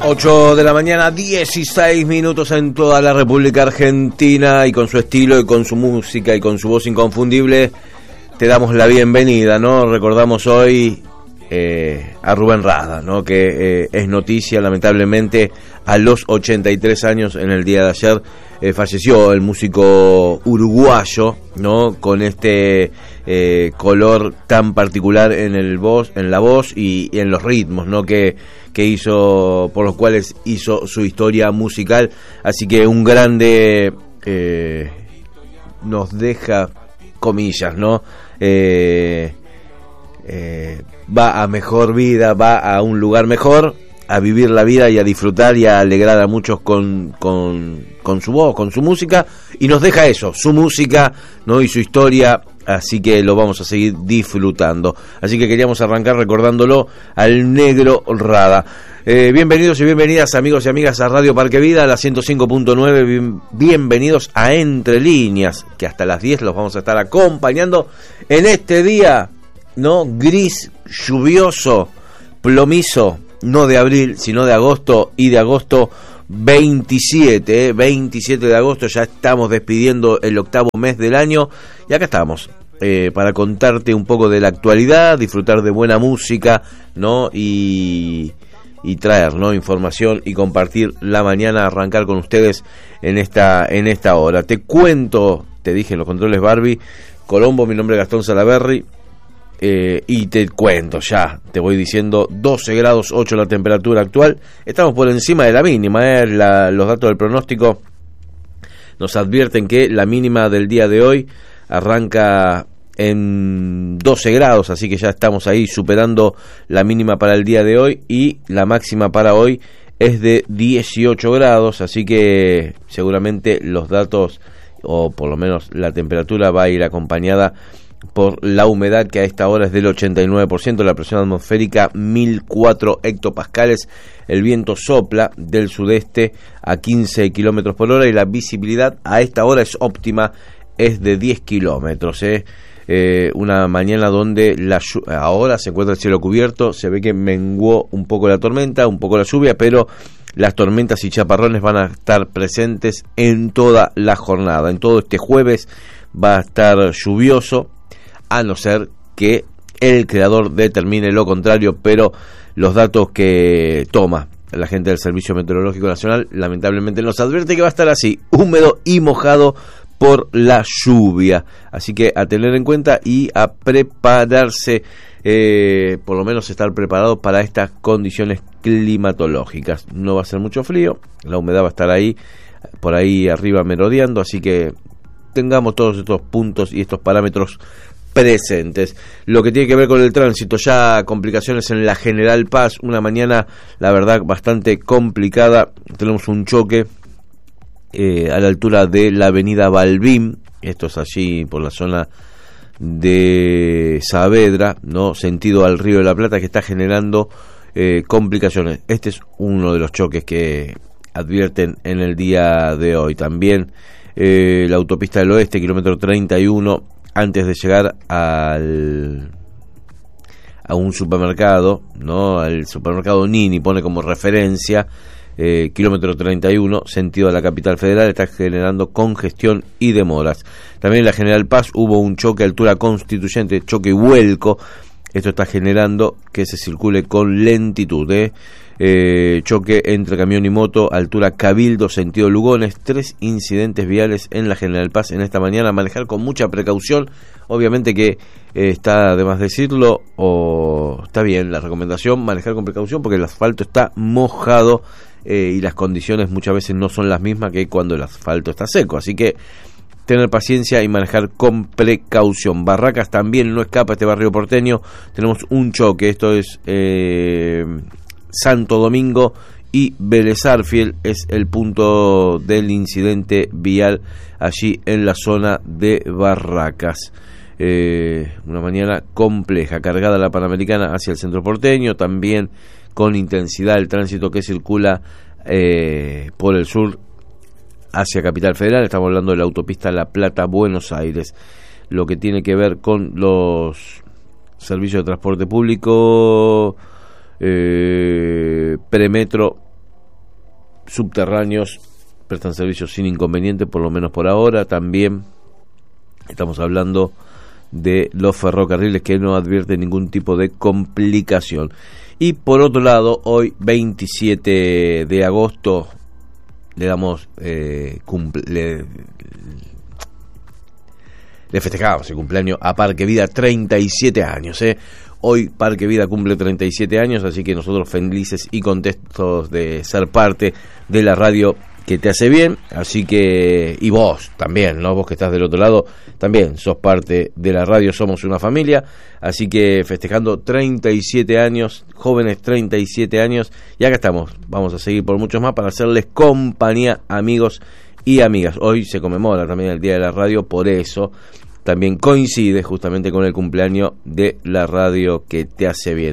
8 de la mañana, 16 minutos en toda la República Argentina, y con su estilo y con su música y con su voz inconfundible te damos la bienvenida, ¿no? Recordamos hoy a Rubén Rada, ¿no? Que es noticia, lamentablemente, a los 83 años en el día de ayer falleció el músico uruguayo, ¿no? Con este color tan particular en la voz y en los ritmos, ¿no? Que hizo, por los cuales hizo su historia musical. Así que un grande nos deja, comillas, ¿no? Va a mejor vida, va a un lugar mejor, a vivir la vida y a disfrutar y a alegrar a muchos con su voz, con su música, y nos deja eso, su música, ¿no? Y su historia. Así que lo vamos a seguir disfrutando. Así que queríamos arrancar recordándolo al Negro Rada. Bienvenidos y bienvenidas, amigos y amigas, a Radio Parque Vida, a la 105.9. Bienvenidos a Entre Líneas, que hasta las 10 los vamos a estar acompañando en este día, ¿no? Gris, lluvioso, plomizo, no de abril, sino de agosto, y de agosto 27 de agosto, ya estamos despidiendo el octavo mes del año, y acá estamos para contarte un poco de la actualidad, disfrutar de buena música, ¿no? Y traer, ¿no? Información y compartir la mañana, arrancar con ustedes en esta hora. Te cuento, te dije en los controles Barbie Colombo, mi nombre es Gastón Salaberry. Y te cuento ya, te voy diciendo 12 grados 8 la temperatura actual. Estamos por encima de la mínima, los datos del pronóstico nos advierten que la mínima del día de hoy arranca en 12 grados, así que ya estamos ahí superando la mínima para el día de hoy, y la máxima para hoy es de 18 grados, así que seguramente los datos, o por lo menos la temperatura, va a ir acompañada por la humedad, que a esta hora es del 89%, la presión atmosférica 1004 hectopascales, el viento sopla del sudeste a 15 kilómetros por hora, y la visibilidad a esta hora es óptima, es de 10 kilómetros. Una mañana donde ahora se encuentra el cielo cubierto, se ve que menguó un poco la tormenta, un poco la lluvia, pero las tormentas y chaparrones van a estar presentes en toda la jornada. En todo este jueves va a estar lluvioso, a no ser que el creador determine lo contrario, pero los datos que toma la gente del Servicio Meteorológico Nacional lamentablemente nos advierte que va a estar así, húmedo y mojado por la lluvia. Así que a tener en cuenta y a prepararse, por lo menos estar preparado para estas condiciones climatológicas. No va a ser mucho frío, la humedad va a estar ahí, por ahí arriba merodeando, así que tengamos todos estos puntos y estos parámetros presentes. Lo que tiene que ver con el tránsito, ya complicaciones en la General Paz, una mañana la verdad bastante complicada. Tenemos un choque a la altura de la avenida Balbín, esto es allí por la zona de Saavedra, ¿no? Sentido al Río de la Plata, que está generando complicaciones. Este es uno de los choques que advierten en el día de hoy. También la autopista del Oeste, kilómetro 31, antes de llegar a un supermercado, ¿no? Al supermercado Nini, pone como referencia, kilómetro 31, sentido a la capital federal, está generando congestión y demoras. También en la General Paz hubo un choque a altura Constituyente, choque y vuelco. Esto está generando que se circule con lentitud, choque entre camión y moto, altura Cabildo, sentido Lugones. 3 incidentes viales en la General Paz en esta mañana. Manejar con mucha precaución. Obviamente que está de más decirlo, o está bien la recomendación, manejar con precaución, porque el asfalto está mojado, y las condiciones muchas veces no son las mismas que cuando el asfalto está seco. Así que tener paciencia y manejar con precaución. Barracas también no escapa este barrio porteño. Tenemos un choque, esto es Santo Domingo y Vélez Arfiel, es el punto del incidente vial allí en la zona de Barracas. Una mañana compleja, cargada la Panamericana hacia el centro porteño, también con intensidad el tránsito que circula por el sur hacia Capital Federal. Estamos hablando de la autopista La Plata-Buenos Aires. Lo que tiene que ver con los servicios de transporte público, Premetro subterráneos prestan servicios sin inconveniente, por lo menos por ahora. También estamos hablando de los ferrocarriles, que no advierten ningún tipo de complicación. Y por otro lado, hoy 27 de agosto le damos le festejamos el cumpleaños a Parque Vida, 37 años. Hoy Parque Vida cumple 37 años, así que nosotros felices y contentos de ser parte de la radio que te hace bien. Así que, y vos también, ¿no? Vos que estás del otro lado, también sos parte de la radio, somos una familia. Así que festejando 37 años, jóvenes 37 años, y acá estamos, vamos a seguir por muchos más para hacerles compañía, amigos y amigas. Hoy se conmemora también el Día de la Radio, por eso también coincide justamente con el cumpleaños de la radio que te hace bien.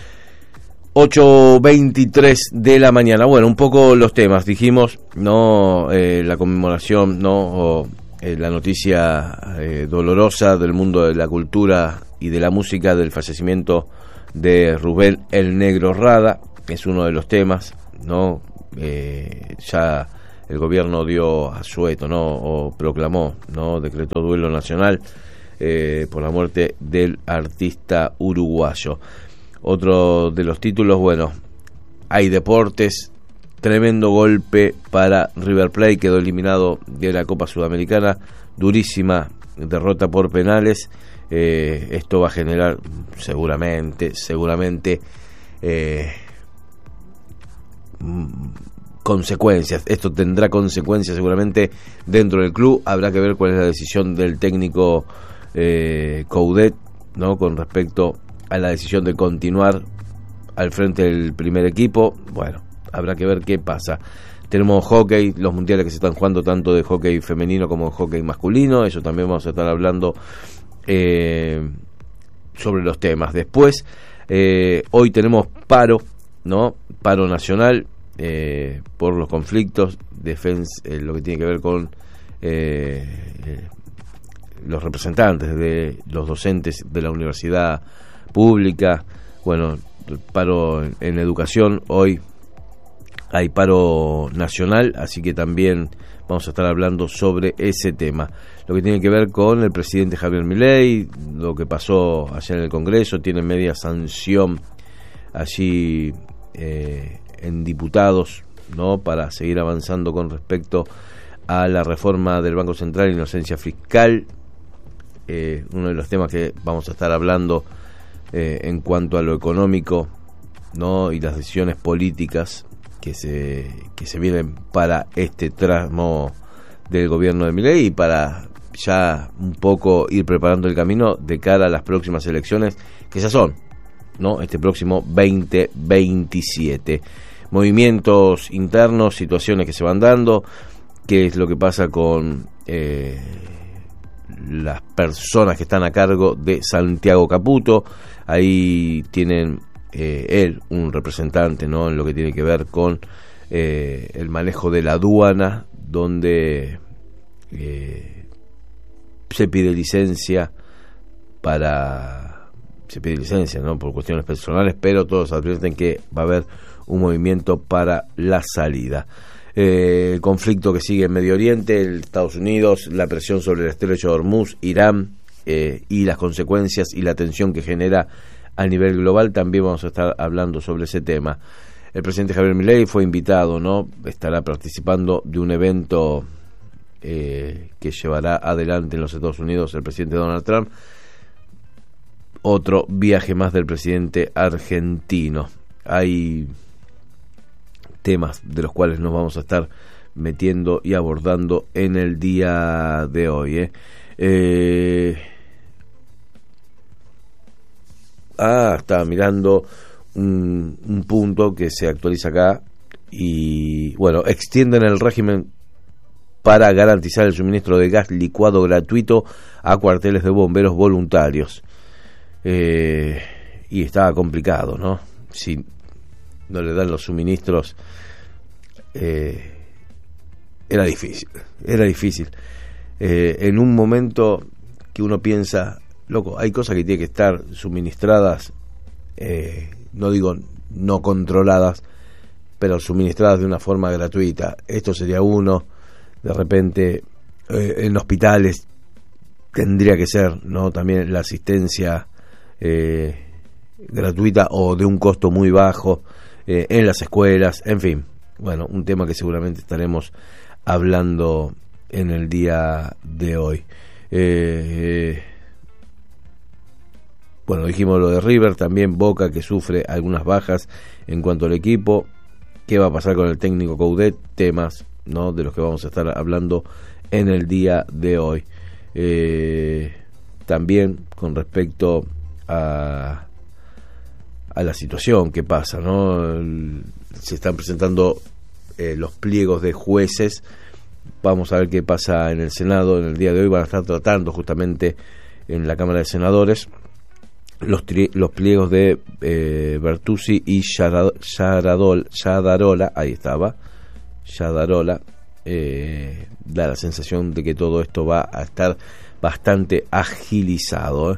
8:23 de la mañana. Bueno, un poco los temas. Dijimos, no, la conmemoración, no, la noticia dolorosa del mundo de la cultura y de la música del fallecimiento de Rubén el Negro Rada. Es uno de los temas, no, ya el gobierno dio asueto, ¿no? O proclamó, ¿no? Decretó duelo nacional por la muerte del artista uruguayo. Otro de los títulos, bueno, hay deportes, tremendo golpe para River Plate, quedó eliminado de la Copa Sudamericana, durísima derrota por penales. Esto va a generar seguramente consecuencias. Esto tendrá consecuencias seguramente dentro del club. Habrá que ver cuál es la decisión del técnico Coudet, ¿no? Con respecto a la decisión de continuar al frente del primer equipo. Bueno, habrá que ver qué pasa. Tenemos hockey, los mundiales que se están jugando, tanto de hockey femenino como de hockey masculino. Eso también vamos a estar hablando sobre los temas. Después, hoy tenemos paro, ¿no? Paro nacional por los conflictos, lo que tiene que ver con los representantes de los docentes de la universidad pública. Bueno, paro en educación. Hoy hay paro nacional, así que también vamos a estar hablando sobre ese tema. Lo que tiene que ver con el presidente Javier Milei, lo que pasó ayer en el Congreso, tiene media sanción allí en diputados, ¿no? Para seguir avanzando con respecto a la reforma del Banco Central, inocencia fiscal. Uno de los temas que vamos a estar hablando en cuanto a lo económico, ¿no? Y las decisiones políticas que se vienen para este tramo del gobierno de Milei, y para ya un poco ir preparando el camino de cara a las próximas elecciones, que ya son, ¿no? Este próximo 2027. Movimientos internos, situaciones que se van dando, qué es lo que pasa con las personas que están a cargo de Santiago Caputo. Ahí tienen él un representante, ¿no? En lo que tiene que ver con el manejo de la aduana, donde se pide licencia, ¿no? Por cuestiones personales, pero todos advierten que va a haber un movimiento para la salida. El conflicto que sigue en Medio Oriente, Estados Unidos, la presión sobre el estrecho de Hormuz, Irán, y las consecuencias y la tensión que genera a nivel global, también vamos a estar hablando sobre ese tema. El presidente Javier Milei fue invitado, ¿no? Estará participando de un evento que llevará adelante en los Estados Unidos el presidente Donald Trump. Otro viaje más del presidente argentino. Hay temas de los cuales nos vamos a estar metiendo y abordando en el día de hoy. Estaba mirando un punto que se actualiza acá, y bueno, extienden el régimen para garantizar el suministro de gas licuado gratuito a cuarteles de bomberos voluntarios. Y estaba complicado, ¿no? Si no le dan los suministros, era difícil. En un momento que uno piensa, loco, hay cosas que tienen que estar suministradas, no digo no controladas, pero suministradas de una forma gratuita. Esto sería uno. De repente, en hospitales tendría que ser, ¿no?, también la asistencia gratuita o de un costo muy bajo, en las escuelas, en fin. Bueno, un tema que seguramente estaremos hablando en el día de hoy. Bueno, dijimos lo de River, también Boca, que sufre algunas bajas en cuanto al equipo. ¿Qué va a pasar con el técnico Coudet? Temas, ¿no?, de los que vamos a estar hablando en el día de hoy. También con respecto a la situación que pasa, ¿no? Se están presentando los pliegos de jueces. Vamos a ver qué pasa en el Senado en el día de hoy. Van a estar tratando justamente en la Cámara de Senadores los pliegos de Bertuzzi y Yadarola. Ahí estaba, Yadarola. Da la sensación de que todo esto va a estar bastante agilizado.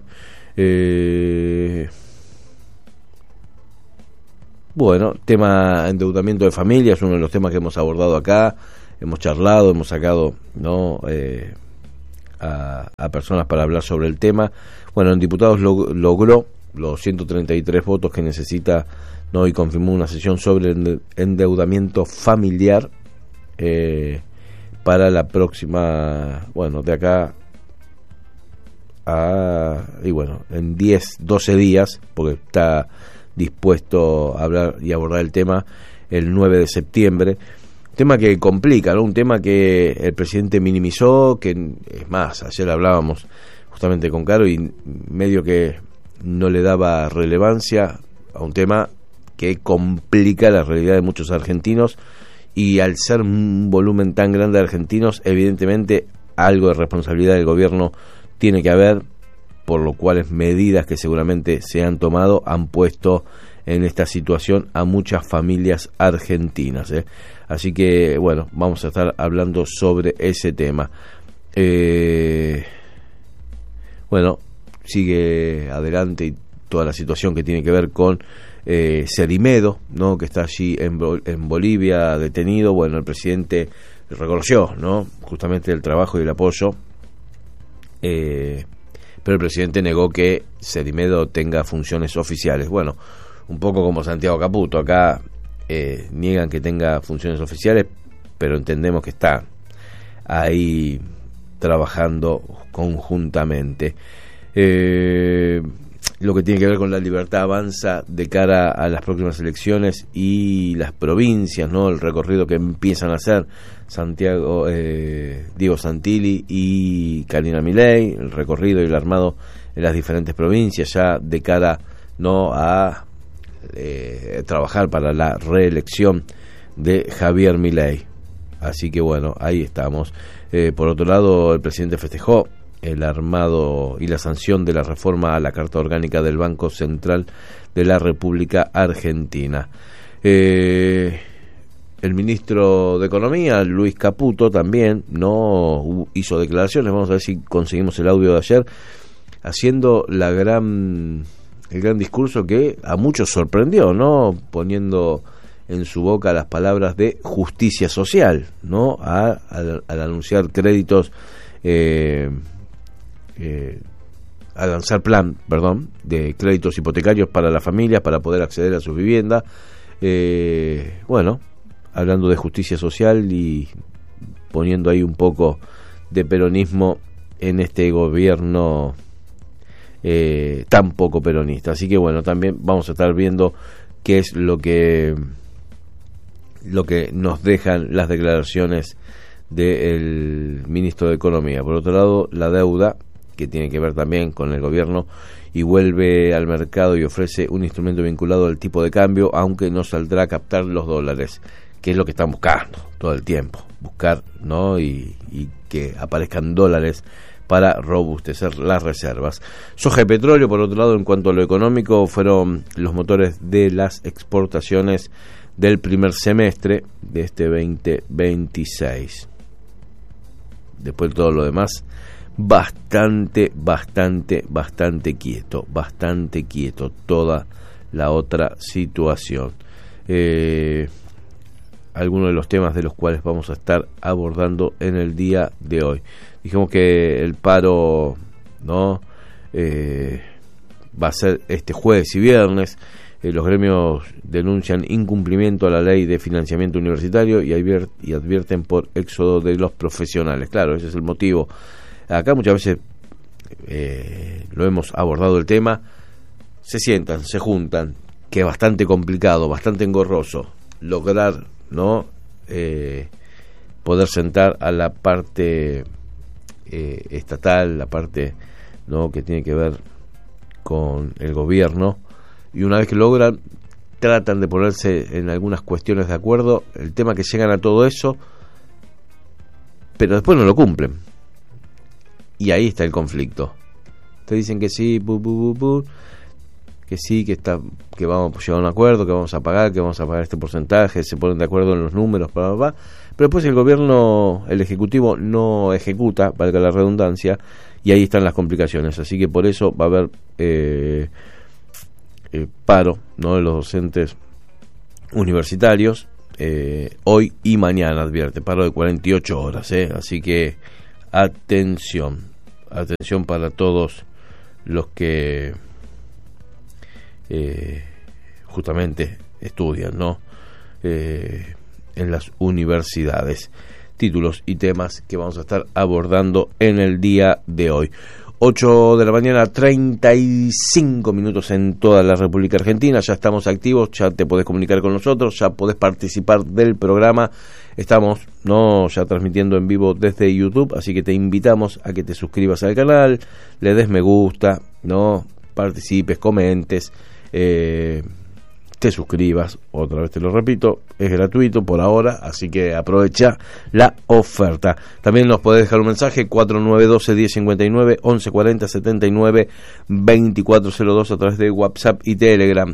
Bueno, tema endeudamiento de familia es uno de los temas que hemos abordado acá. Hemos charlado, hemos sacado, ¿no?, a personas para hablar sobre el tema. Bueno, en diputados logró los 133 votos que necesita, ¿no?, y confirmó una sesión sobre endeudamiento familiar para la próxima, bueno, de acá a, y bueno, en 12 días, porque está dispuesto a hablar y abordar el tema el 9 de septiembre. Tema que complica, ¿no? Un tema que el presidente minimizó, que es más, ayer hablábamos justamente con Caro y medio que no le daba relevancia a un tema que complica la realidad de muchos argentinos, y al ser un volumen tan grande de argentinos, evidentemente algo de responsabilidad del gobierno tiene que haber, por lo cual medidas que seguramente se han tomado han puesto en esta situación a muchas familias argentinas, Así que, bueno, vamos a estar hablando sobre ese tema. Bueno, sigue adelante y toda la situación que tiene que ver con Cerimedo, ¿no?, que está allí en Bolivia detenido. Bueno, el presidente reconoció, ¿no?, justamente el trabajo y el apoyo, pero el presidente negó que Cerimedo tenga funciones oficiales. Bueno, un poco como Santiago Caputo, acá niegan que tenga funciones oficiales, pero entendemos que está ahí trabajando conjuntamente. Lo que tiene que ver con la Libertad Avanza de cara a las próximas elecciones y las provincias, ¿no?, el recorrido que empiezan a hacer Santiago, Diego Santilli y Karina Milei, el recorrido y el armado en las diferentes provincias ya de cara, ¿no?, a trabajar para la reelección de Javier Milei. Así que bueno, ahí estamos. Por otro lado, el presidente festejó el armado y la sanción de la reforma a la Carta Orgánica del Banco Central de la República Argentina. El ministro de Economía, Luis Caputo, también no hizo declaraciones. Vamos a ver si conseguimos el audio de ayer, haciendo el gran discurso que a muchos sorprendió, ¿no?, poniendo en su boca las palabras de justicia social, ¿no?, al anunciar créditos, al lanzar plan, de créditos hipotecarios para las familias para poder acceder a sus viviendas. Bueno, hablando de justicia social y poniendo ahí un poco de peronismo en este gobierno tan poco peronista. Así que bueno, también vamos a estar viendo qué es lo que nos dejan las declaraciones del ministro de Economía. Por otro lado, la deuda, que tiene que ver también con el gobierno, y vuelve al mercado y ofrece un instrumento vinculado al tipo de cambio, aunque no saldrá a captar los dólares, que es lo que están buscando todo el tiempo, buscar, ¿no?, y que aparezcan dólares para robustecer las reservas. Soja y petróleo, por otro lado, en cuanto a lo económico, fueron los motores de las exportaciones del primer semestre de este 2026. Después de todo lo demás, bastante quieto toda la otra situación. algunos de los temas de los cuales vamos a estar abordando en el día de hoy. Dijimos que el paro, ¿no? Va a ser este jueves y viernes. Los gremios denuncian incumplimiento a la ley de financiamiento universitario y advierten por éxodo de los profesionales. Claro, ese es el motivo. Acá muchas veces lo hemos abordado el tema. Se sientan, se juntan, que es bastante complicado, bastante engorroso lograr, ¿no? Poder sentar a la parte estatal, la parte, ¿no?, que tiene que ver con el gobierno, y una vez que logran, tratan de ponerse en algunas cuestiones de acuerdo. El tema que llegan a todo eso, pero después no lo cumplen, y ahí está el conflicto. Te dicen que sí, que sí, que vamos a llegar a un acuerdo, que vamos a pagar este porcentaje, se ponen de acuerdo en los números, pero después el gobierno, el ejecutivo no ejecuta, valga la redundancia, y ahí están las complicaciones. Así que por eso va a haber paro, ¿no?, de los docentes universitarios hoy y mañana, advierte, paro de 48 horas, así que atención para todos los que justamente estudian, ¿no?, en las universidades. Títulos y temas que vamos a estar abordando en el día de hoy. 8 de la mañana, 35 minutos en toda la República Argentina. Ya estamos activos, ya te podés comunicar con nosotros, ya podés participar del programa. Estamos, ¿no?, ya transmitiendo en vivo desde YouTube, así que te invitamos a que te suscribas al canal, le des me gusta, ¿no?, participes, comentes, te suscribas. Otra vez te lo repito, es gratuito por ahora, así que aprovecha la oferta. También nos podés dejar un mensaje, 4912-1059, 1140-79-2402 a través de WhatsApp y Telegram.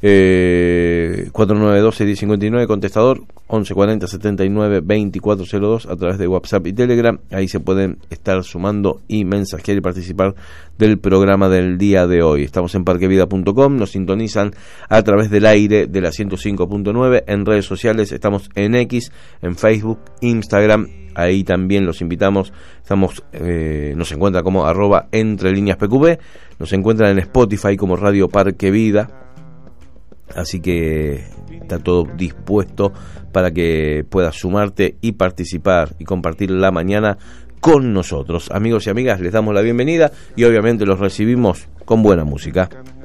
4912-1059, contestador, 1140-79-2402 a través de WhatsApp y Telegram. Ahí se pueden estar sumando y mensajear y participar del programa del día de hoy. Estamos en parquevida.com, nos sintonizan a través del aire de la 105.9. En redes sociales estamos en X, en Facebook, Instagram. Ahí también los invitamos. Estamos, nos encuentran como @entrelineaspqb, nos encuentran en Spotify como Radio Parque Vida. Así que está todo dispuesto para que puedas sumarte y participar y compartir la mañana con nosotros. Amigos y amigas, les damos la bienvenida y obviamente los recibimos con buena música.